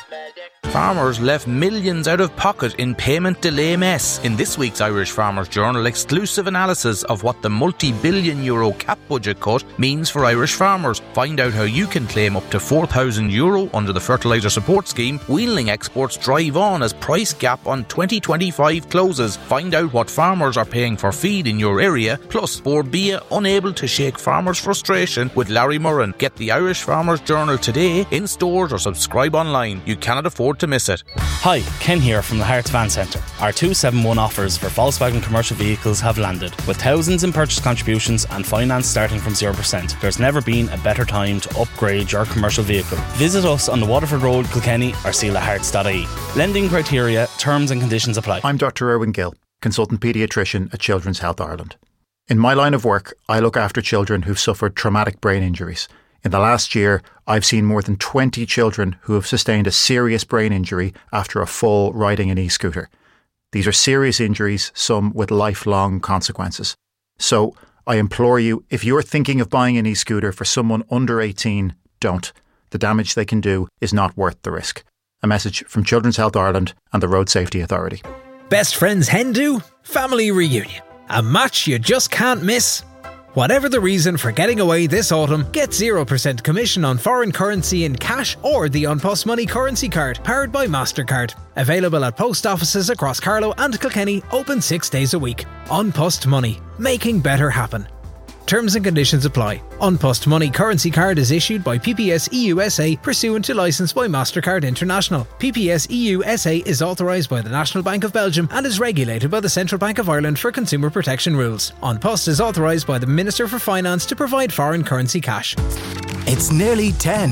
Farmers left millions out of pocket in payment delay mess. In this week's Irish Farmers Journal, exclusive analysis of what the multi-billion euro cap budget cut means for Irish farmers. Find out how you can claim up to €4,000 under the fertiliser support scheme. Wheeling exports drive on as price gap on 2025 closes. Find out what farmers are paying for feed in your area. Plus, Borbia unable to shake farmers' frustration with Larry Murren. Get the Irish Farmers Journal today in stores or subscribe online. You cannot afford to miss it. Hi, Ken here from the Hearts Van Centre. Our 271 offers for Volkswagen commercial vehicles have landed, with thousands in purchase contributions and finance starting from 0%. There's never been a better time to upgrade your commercial vehicle. Visit us on the Waterford Road, Kilkenny or sealahearts.ie. Lending criteria, terms and conditions apply. I'm Dr. Erwin Gill, consultant paediatrician at Children's Health Ireland. In my line of work, I look after children who've suffered traumatic brain injuries. In the last year, I've seen more than 20 children who have sustained a serious brain injury after a fall riding an e-scooter. These are serious injuries, some with lifelong consequences. So, I implore you, if you're thinking of buying an e-scooter for someone under 18, don't. The damage they can do is not worth the risk. A message from Children's Health Ireland and the Road Safety Authority. Best friends hen do? Family reunion. A match you just can't miss. Whatever the reason for getting away this autumn, get 0% commission on foreign currency in cash or the An Post Money currency card, powered by MasterCard. Available at post offices across Carlow and Kilkenny, open 6 days a week. An Post Money, making better happen. Terms and conditions apply. An Post Money currency card is issued by PPS EUSA pursuant to licence by MasterCard International. PPS EUSA is authorised by the National Bank of Belgium and is regulated by the Central Bank of Ireland for consumer protection rules. An Post is authorised by the Minister for Finance to provide foreign currency cash. It's nearly 10.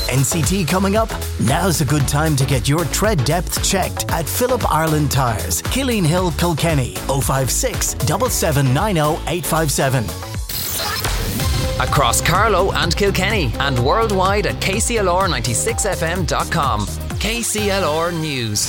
NCT coming up? Now's a good time to get your tread depth checked at Philip Ireland Tyres, Killeen Hill, Kilkenny, 056 7790 857. Across Carlow and Kilkenny and worldwide at kclr96fm.com. KCLR News.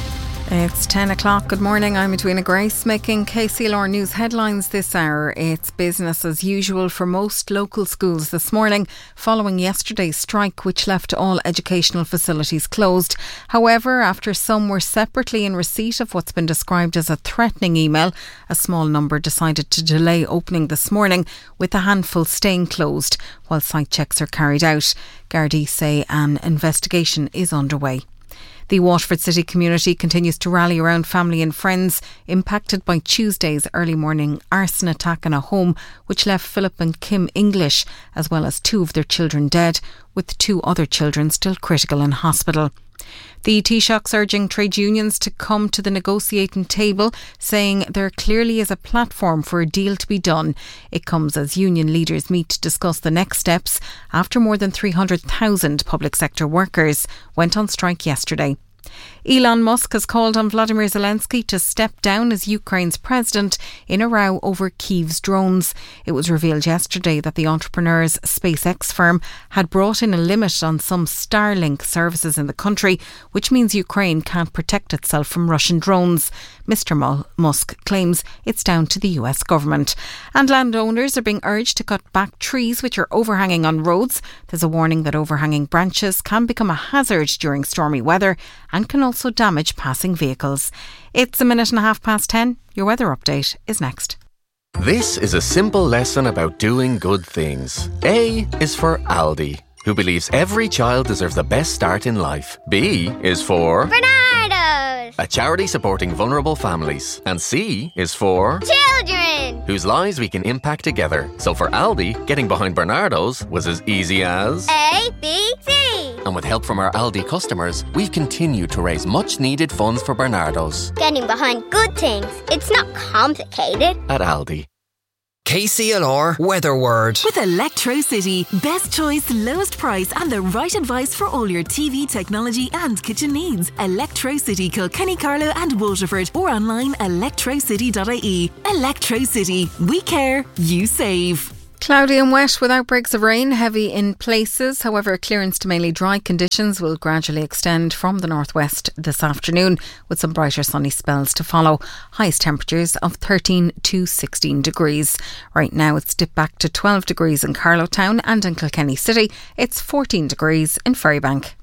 It's 10 o'clock. Good morning. I'm Edwina Grace making KCLR News headlines this hour. It's business as usual for most local schools this morning following yesterday's strike which left all educational facilities closed. However, after some were separately in receipt of what's been described as a threatening email, a small number decided to delay opening this morning, with a handful staying closed while site checks are carried out. Gardaí say an investigation is underway. The Waterford City community continues to rally around family and friends impacted by Tuesday's early morning arson attack in a home which left Philip and Kim English, as well as 2 of their children dead, with 2 other children still critical in hospital. The Taoiseach's urging trade unions to come to the negotiating table, saying there clearly is a platform for a deal to be done. It comes as union leaders meet to discuss the next steps after more than 300,000 public sector workers went on strike yesterday. Elon Musk has called on Vladimir Zelensky to step down as Ukraine's president in a row over Kyiv's drones. It was revealed yesterday that the entrepreneur's SpaceX firm had brought in a limit on some Starlink services in the country, which means Ukraine can't protect itself from Russian drones. Mr. Musk claims it's down to the US government. And landowners are being urged to cut back trees which are overhanging on roads. There's a warning that overhanging branches can become a hazard during stormy weather and can also damage passing vehicles. It's 10:30. Your weather update is next. This is a simple lesson about doing good things. A is for Aldi, who believes every child deserves the best start in life. B is for Bernardo's, a charity supporting vulnerable families. And C is for children, whose lives we can impact together. So for Aldi, getting behind Bernardo's was as easy as A, B, C. And with help from our Aldi customers, we've continued to raise much needed funds for Bernardo's. Getting behind good things. It's not complicated. At Aldi. KCLR Weather Word. With Electrocity, best choice, lowest price and the right advice for all your TV, technology and kitchen needs. Electrocity, Kilkenny, Carlow and Waterford, or online electrocity.ie. Electrocity. We care, you save. Cloudy and wet with outbreaks of rain, heavy in places. However, clearance to mainly dry conditions will gradually extend from the northwest this afternoon, with some brighter sunny spells to follow. Highest temperatures of 13 to 16 degrees. Right now it's dipped back to 12 degrees in Carlow Town, and in Kilkenny City it's 14 degrees in Ferrybank.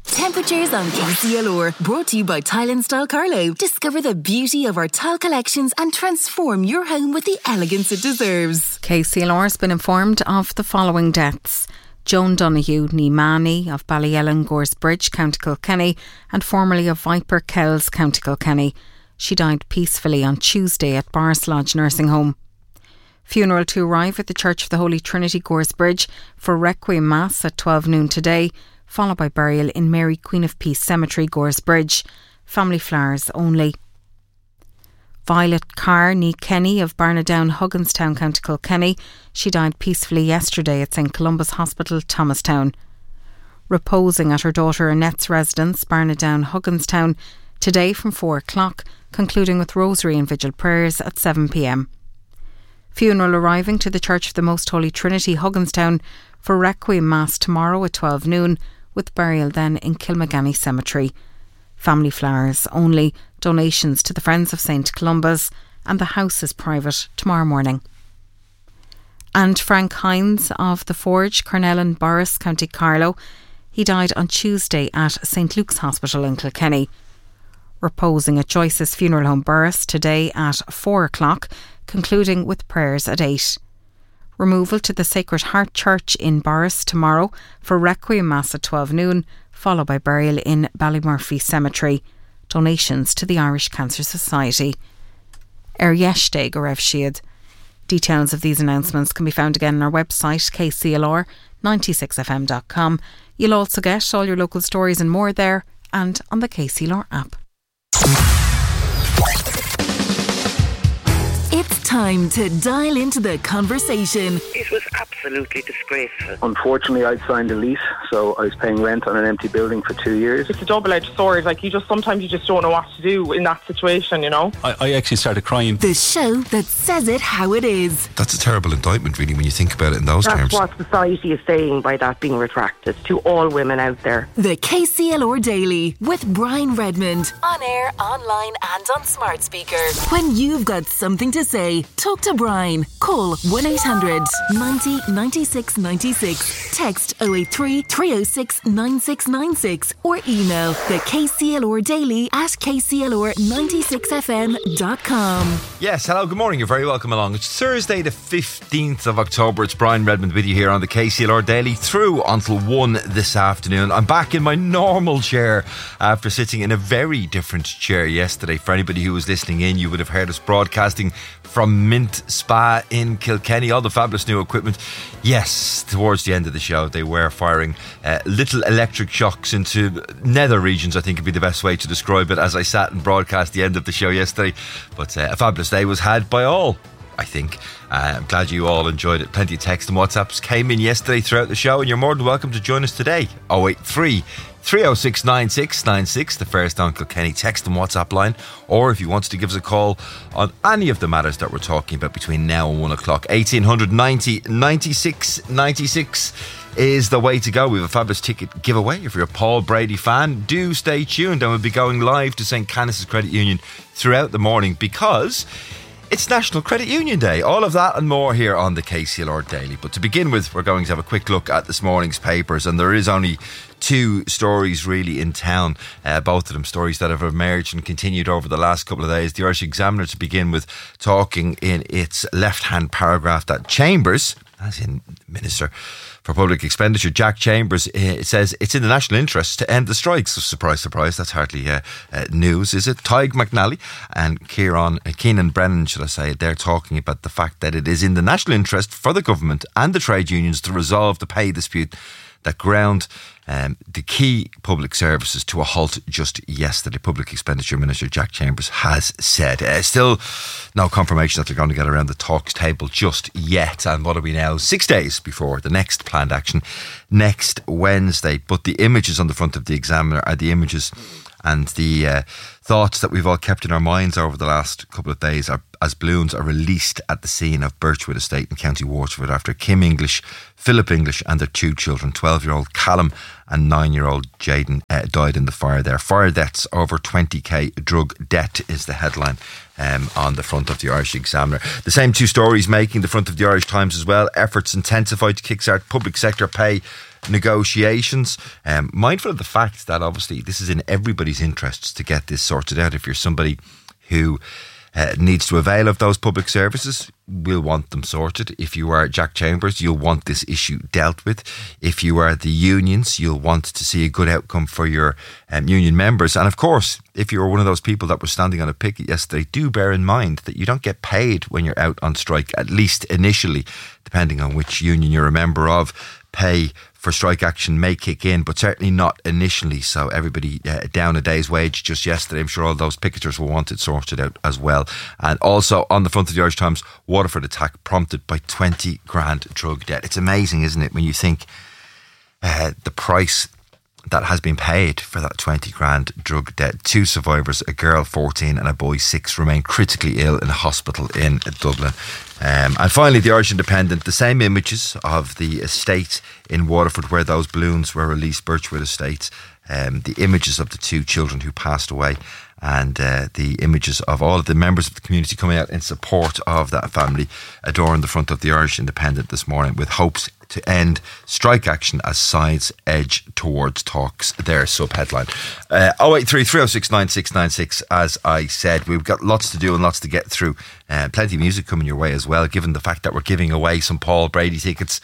Temperatures on KCLR, brought to you by Tile Style Carlo. Discover the beauty of our tile collections and transform your home with the elegance it deserves. KCLR has been informed of the following deaths. Joan Donoghue, ní Mani of Ballyellen, Goresbridge, County Kilkenny, and formerly of Viper Kells, County Kilkenny. She died peacefully on Tuesday at Boris Lodge Nursing Home. Funeral to arrive at the Church of the Holy Trinity, Goresbridge, for Requiem Mass at 12 noon today, followed by burial in Mary Queen of Peace Cemetery, Goresbridge. Family flowers only. Violet Carr, ní Kenny of Barnadown, Hugginstown, County Kilkenny. She died peacefully yesterday at St Columba's Hospital, Thomastown. Reposing at her daughter Annette's residence, Barnadown, Hugginstown, today from 4 o'clock, concluding with rosary and vigil prayers at 7 p.m. Funeral arriving to the Church of the Most Holy Trinity, Hugginstown, for Requiem Mass tomorrow at 12 noon, with burial then in Kilmagany Cemetery. Family flowers only. Donations to the Friends of St Columba's, and the house is private tomorrow morning. And Frank Hines of the Forge, Cornellin, Boris, County Carlow. He died on Tuesday at St Luke's Hospital in Kilkenny. Reposing at Joyce's Funeral Home, Boris, today at 4 o'clock, concluding with prayers at 8. Removal to the Sacred Heart Church in Boris tomorrow for Requiem Mass at 12 noon, followed by burial in Ballymurphy Cemetery. Donations to the Irish Cancer Society. Yesterday go raibh siad. Details of these announcements can be found again on our website, kclr96fm.com. You'll also get all your local stories and more there, and on the KCLR app. It's time to dial into the conversation. It was absolutely disgraceful. Unfortunately, I'd signed a lease, so I was paying rent on an empty building for 2 years. It's a double-edged sword. Like, sometimes you just don't know what to do in that situation, you know? I actually started crying. The show that says it how it is. That's a terrible indictment, really, when you think about it in those terms. That's what society is saying by that being retracted to all women out there. The KCLR Daily with Brian Redmond. On air, online and on smart speaker. When you've got something to say, talk to Brian. Call 1800 90 96 96. Text 083 306 9696 or email the KCLR Daily at kclr96fm.com. Yes, hello, good morning. You're very welcome along. It's Thursday the 15th of October. It's Brian Redmond with you here on the KCLR Daily through until 1 this afternoon. I'm back in my normal chair after sitting in a very different chair yesterday. For anybody who was listening in, you would have heard us broadcasting from Mint Spa in Kilkenny. All the fabulous new equipment. Yes, towards the end of the show they were firing little electric shocks into nether regions, I think would be the best way to describe it, as I sat and broadcast the end of the show yesterday. But a fabulous day was had by all, I think. I'm glad you all enjoyed it. Plenty of text and WhatsApps came in yesterday throughout the show, and you're more than welcome to join us today. 083 306 9696, the First on Kilkenny text and WhatsApp line. Or if you wanted to give us a call on any of the matters that we're talking about between now and 1 o'clock, 1800 90 96 96 is the way to go. We have a fabulous ticket giveaway. If you're a Paul Brady fan, do stay tuned, and we'll be going live to St. Canice's Credit Union throughout the morning because it's National Credit Union Day. All of that and more here on the KCLR Daily. But to begin with, we're going to have a quick look at this morning's papers, and there is only two stories really in town, both of them stories that have emerged and continued over the last couple of days. The Irish Examiner, to begin with, talking in its left-hand paragraph that Chambers, as in Minister for Public Expenditure, Jack Chambers, it says it's in the national interest to end the strikes. So surprise, surprise, that's hardly news, is it? Tig McNally and Keenan Brennan, should I say, they're talking about the fact that it is in the national interest for the government and the trade unions to resolve the pay dispute that ground the key public services to a halt just yesterday. Public Expenditure Minister Jack Chambers has said. Still no confirmation that they're going to get around the talks table just yet. And what are we now? 6 days before the next planned action next Wednesday. But the images on the front of the Examiner are the images and the thoughts that we've all kept in our minds over the last couple of days as balloons are released at the scene of Birchwood Estate in County Waterford after Kim English, Philip English and their two children, 12-year-old Callum and 9-year-old Jaden, died in the fire there. Fire deaths over 20k, drug debt is the headline on the front of the Irish Examiner. The same two stories making the front of the Irish Times as well. Efforts intensified to kickstart public sector pay negotiations. Mindful of the fact that obviously this is in everybody's interests to get this sorted out. If you're somebody who needs to avail of those public services, we'll want them sorted. If you are Jack Chambers, you'll want this issue dealt with. If you are the unions, you'll want to see a good outcome for your union members. And of course, if you're one of those people that was standing on a picket yesterday, do bear in mind that you don't get paid when you're out on strike, at least initially, depending on which union you're a member of. Pay for strike action may kick in, but certainly not initially. So everybody down a day's wage just yesterday. I'm sure all those picketers will want it sorted out as well. And also on the front of the Irish Times, Waterford attack prompted by 20 grand drug debt. It's amazing, isn't it, when you think the price that has been paid for that 20 grand drug debt. 2 survivors, a girl 14 and a boy 6, remain critically ill in a hospital in Dublin. And finally, the Irish Independent, the same images of the estate in Waterford where those balloons were released, Birchwood Estate, the images of the 2 children who passed away, and the images of all of the members of the community coming out in support of that family adorned the front of the Irish Independent this morning, with hopes to end strike action as sides edge towards talks. Their sub-headline. 083 306 9696. As I said, we've got lots to do and lots to get through. Plenty of music coming your way as well, given the fact that we're giving away some Paul Brady tickets.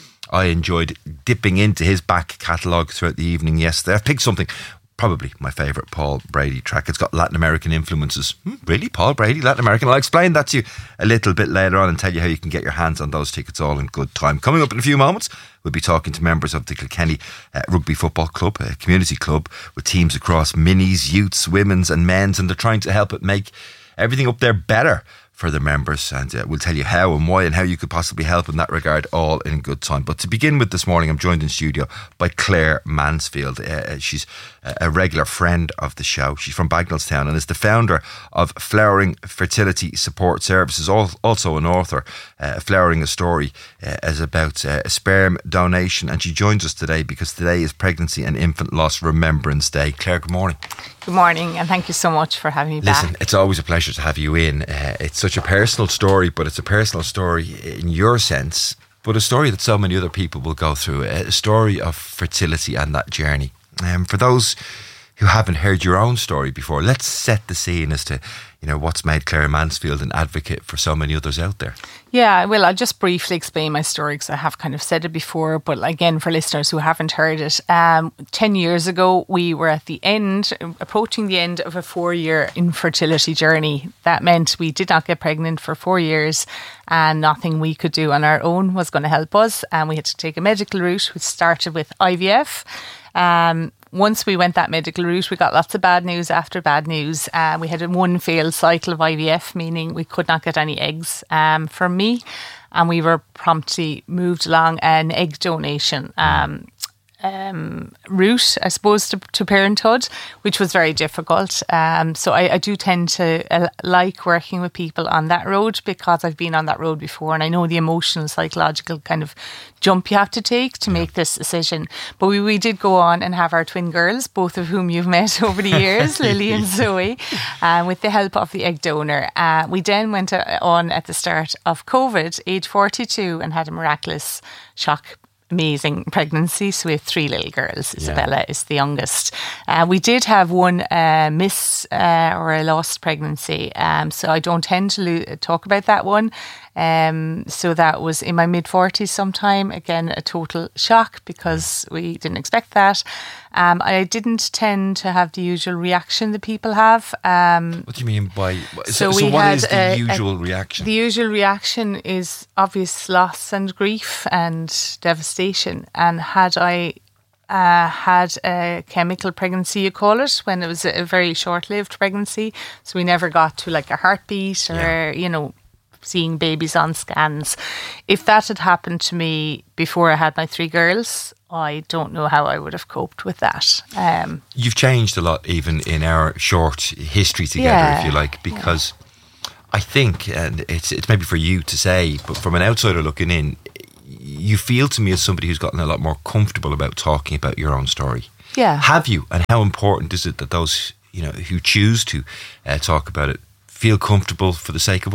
I enjoyed dipping into his back catalogue throughout the evening yesterday. I've picked something, probably my favourite Paul Brady track. It's got Latin American influences. Really? Paul Brady, Latin American? I'll explain that to you a little bit later on and tell you how you can get your hands on those tickets all in good time. Coming up in a few moments, we'll be talking to members of the Kilkenny Rugby Football Club, a community club with teams across minis, youths, women's and men's, and they're trying to help it make everything up there better for the members, and we'll tell you how and why and how you could possibly help in that regard, all in good time. But to begin with this morning, I'm joined in studio by Claire Mansfield. She's a regular friend of the show. She's from Bagnallstown and is the founder of Flowering Fertility Support Services, also an author. Flowering a Story is about sperm donation, and she joins us today because today is Pregnancy and Infant Loss Remembrance Day. Claire, good morning. Good morning, and thank you so much for having me back. Listen, it's always a pleasure to have you in. It's such a personal story, but it's a personal story in your sense, but a story that so many other people will go through, a story of fertility and that journey. For those who haven't heard your own story before, let's set the scene as to, you know, what's made Claire Mansfield an advocate for so many others out there. Yeah, well, I'll just briefly explain my story because I have kind of said it before, but again, for listeners who haven't heard it, 10 years ago, we were at the end, approaching the end of a 4-year infertility journey. That meant we did not get pregnant for 4 years and nothing we could do on our own was going to help us. And we had to take a medical route, which started with IVF. Once we went that medical route, we got lots of bad news after bad news. We had one failed cycle of IVF, meaning we could not get any eggs from me. And we were promptly moved along an egg donation route, I suppose, to parenthood, which was very difficult. So I do tend to like working with people on that road because I've been on that road before and I know the emotional, psychological kind of jump you have to take to make this decision. But we did go on and have our twin girls, both of whom you've met over the years, Lily and Zoe, with the help of the egg donor. We then went on at the start of COVID, age 42, and had a miraculous shock amazing pregnancy. So we have 3 little girls. Isabella is the youngest. We did have one miss or a lost pregnancy. So I don't tend to talk about that one. So that was in my mid-40s sometime. Again, a total shock because we didn't expect that. I didn't tend to have the usual reaction that people have. What do you mean by... So what is the usual reaction? The usual reaction is obvious loss and grief and devastation. And had I had a chemical pregnancy, you call it, when it was a very short-lived pregnancy, so we never got to like a heartbeat or, you know, seeing babies on scans. If that had happened to me before I had my 3 girls, I don't know how I would have coped with that. You've changed a lot even in our short history together, if you like, because I think, and it's maybe for you to say, but from an outsider looking in, you feel to me as somebody who's gotten a lot more comfortable about talking about your own story. Yeah. Have you? And how important is it that those, you know, who choose to talk about it feel comfortable for the sake of others?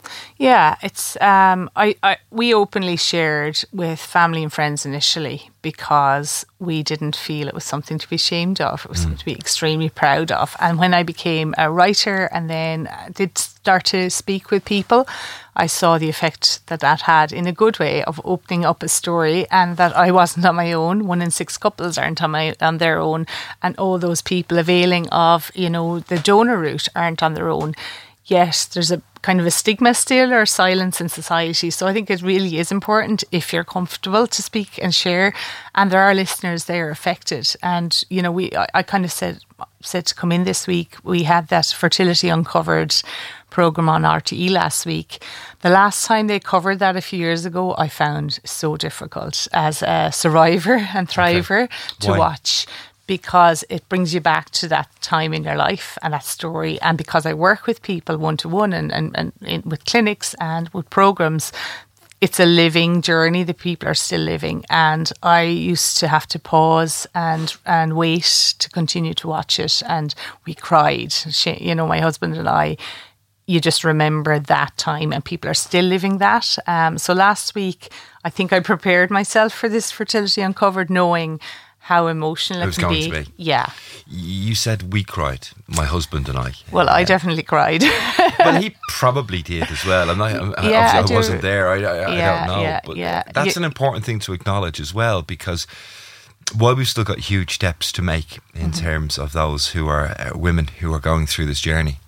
Yeah, it's we openly shared with family and friends initially because we didn't feel it was something to be ashamed of. It was something to be extremely proud of. And when I became a writer and then did start to speak with people, I saw the effect that had in a good way of opening up a story, and that I wasn't on my own. 1 in 6 couples aren't on their own, and all those people availing of, the donor route aren't on their own. Yet there's a kind of a stigma still, or silence in society. So I think it really is important, if you're comfortable, to speak and share. And there are listeners there affected. And, I kind of said to come in this week, we had that Fertility Uncovered programme on RTE last week. The last time they covered that a few years ago, I found so difficult as a survivor and thriver to watch, because it brings you back to that time in your life and that story. And because I work with people one-to-one and with clinics and with programmes, it's a living journey that people are still living. And I used to have to pause and wait to continue to watch it. And we cried, my husband and I. You just remember that time, and people are still living that. So last week, I think I prepared myself for this Fertility Uncovered, knowing how emotional it can be. Yeah. You said we cried, my husband and I. Well, I definitely cried. Well, he probably did as well. I wasn't there. I don't know. But that's an important thing to acknowledge as well, because while we've still got huge steps to make in terms of those who are women who are going through this journey,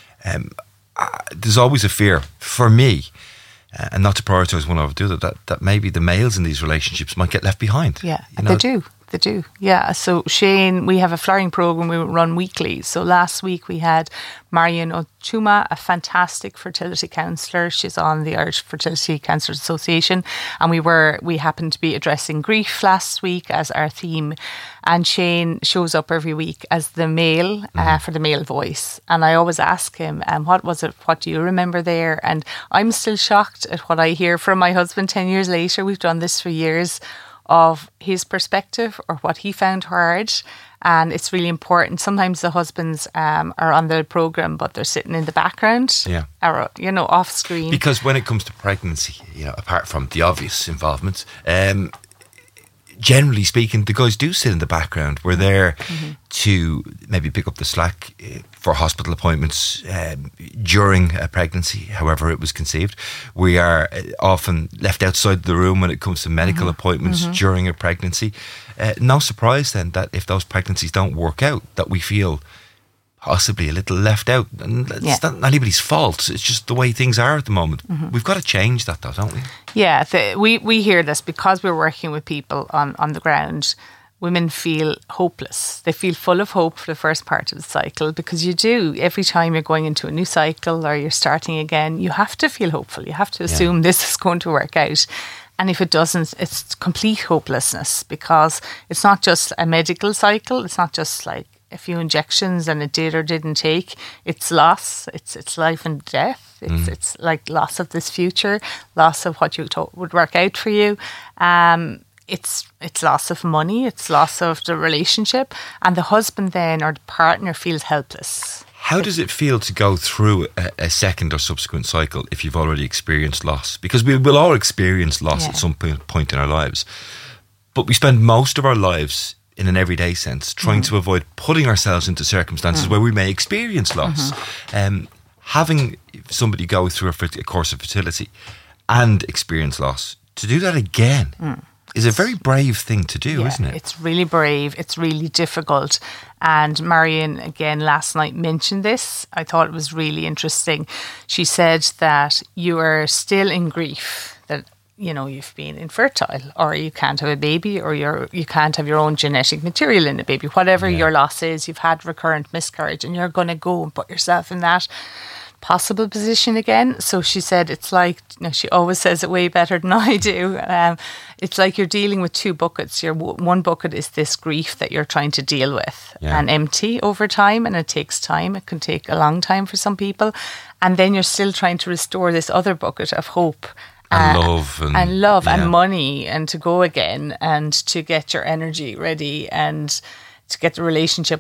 there's always a fear for me, and not to prioritise one over the other, that maybe the males in these relationships might get left behind. Yeah, they do. They do, yeah. So Shane, we have a flowering programme we run weekly. So last week we had Marion Ochuma, a fantastic fertility counsellor. She's on the Irish Fertility Counsellors Association, and we happened to be addressing grief last week as our theme. And Shane shows up every week as the male for the male voice. And I always ask him, what was it? What do you remember there? And I'm still shocked at what I hear from my husband 10 years later. We've done this for years, of his perspective or what he found hard. And it's really important. Sometimes the husbands are on the programme, but they're sitting in the background, or, off screen. Because when it comes to pregnancy, apart from the obvious involvement, generally speaking, the guys do sit in the background. We're there to maybe pick up the slack for hospital appointments during a pregnancy, however it was conceived. We are often left outside the room when it comes to medical appointments during a pregnancy. No surprise then that if those pregnancies don't work out, that we feel possibly a little left out. And it's not anybody's fault. It's just the way things are at the moment. We've got to change that though, don't we? Yeah, we hear this because we're working with people on the ground. Women feel hopeless. They feel full of hope for the first part of the cycle, because you do. Every time you're going into a new cycle or you're starting again, you have to feel hopeful. You have to assume this is going to work out. And if it doesn't, it's complete hopelessness, because it's not just a medical cycle. It's not just like a few injections and it did or didn't take. It's loss. It's life and death. It's like loss of this future, loss of what you thought would work out for you. It's loss of money. It's loss of the relationship, and the husband then, or the partner, feels helpless. How does it feel to go through a second or subsequent cycle if you've already experienced loss? Because we will all experience loss at some point in our lives, but we spend most of our lives in an everyday sense trying to avoid putting ourselves into circumstances where we may experience loss. Having somebody go through a course of fertility and experience loss, to do that again is a very brave thing to do, isn't it? It's really brave. It's really difficult. And Marion, again, last night mentioned this. I thought it was really interesting. She said that you are still in grief, that you've been infertile, or you can't have a baby, or you can't have your own genetic material in a baby. Whatever your loss is, you've had recurrent miscarriage, and you're going to go and put yourself in that possible position again. So she said it's like, she always says it way better than I do. It's like you're dealing with two buckets. Your one bucket is this grief that you're trying to deal with and empty over time, and it takes time. It can take a long time for some people. And then you're still trying to restore this other bucket of hope. And love and money, and to go again, and to get your energy ready, and to get the relationship